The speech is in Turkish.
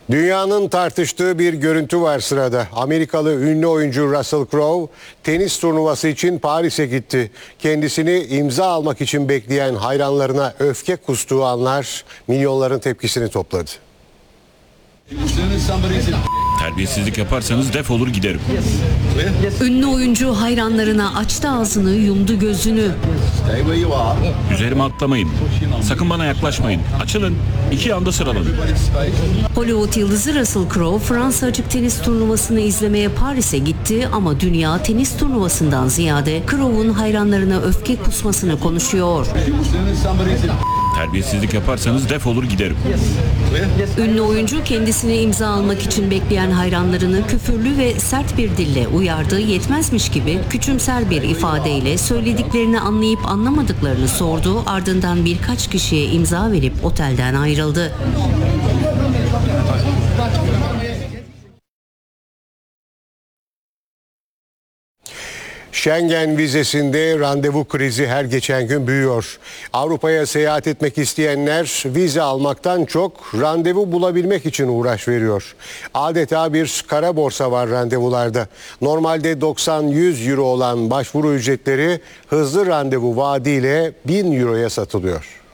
Dünyanın tartıştığı bir görüntü var sırada. Amerikalı ünlü oyuncu Russell Crowe tenis turnuvası için Paris'e gitti. Kendisini imza almak için bekleyen hayranlarına öfke kustuğu anlar milyonların tepkisini topladı. Terbiyesizlik yaparsanız defolur giderim. Ünlü oyuncu hayranlarına açtı ağzını, yumdu gözünü. Üzerime atlamayın. Sakın bana yaklaşmayın. Açılın. 2 anda sıralanın. Hollywood yıldızı Russell Crowe Fransa açık tenis turnuvasını izlemeye Paris'e gitti ama dünya tenis turnuvasından ziyade Crowe'un hayranlarına öfke kusmasını konuşuyor. Terbiyesizlik yaparsanız defolur giderim. Ünlü oyuncu kendisine imza almak için bekleyen hayranlarını küfürlü ve sert bir dille uyardı. Yetmezmiş gibi küçümser bir ifadeyle söylediklerini anlayıp anlamadıklarını sordu. Ardından birkaç kişiye imza verip otelden ayrıldı. Schengen vizesinde randevu krizi her geçen gün büyüyor. Avrupa'ya seyahat etmek isteyenler vize almaktan çok randevu bulabilmek için uğraş veriyor. Adeta bir kara borsa var randevularda. Normalde 90-100 euro olan başvuru ücretleri hızlı randevu vaadiyle 1000 euroya satılıyor.